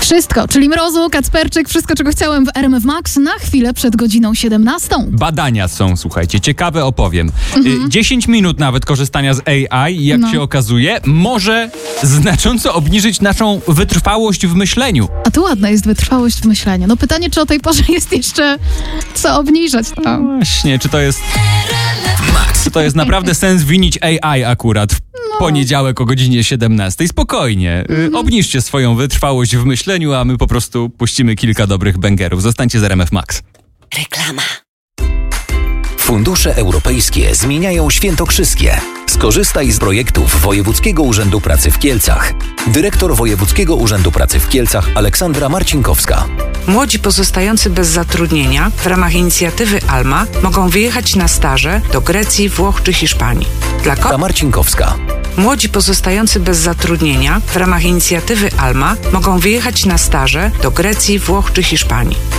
Wszystko, czyli Mrozu, Kacperczyk, wszystko czego chciałem w RMF Max na chwilę przed godziną 17. Badania są, słuchajcie, ciekawe opowiem. 10 minut nawet korzystania z AI, jak się okazuje, może znacząco obniżyć naszą wytrwałość w myśleniu. A to ładna jest wytrwałość w myśleniu. No pytanie, czy o tej porze jest jeszcze co obniżać. No. Właśnie, czy to jest naprawdę sens winić AI akurat w poniedziałek o godzinie 17. Spokojnie, obniżcie swoją wytrwałość w myśleniu, a my po prostu puścimy kilka dobrych bangerów. Zostańcie z RMF Max. Reklama. Fundusze europejskie zmieniają świętokrzyskie. Skorzystaj z projektów Wojewódzkiego Urzędu Pracy w Kielcach. Dyrektor Wojewódzkiego Urzędu Pracy w Kielcach Aleksandra Marcinkowska. Młodzi pozostający bez zatrudnienia w ramach inicjatywy ALMA mogą wyjechać na staże do Grecji, Włoch czy Hiszpanii. Marcinkowska. Młodzi pozostający bez zatrudnienia w ramach inicjatywy ALMA mogą wyjechać na staże do Grecji, Włoch czy Hiszpanii.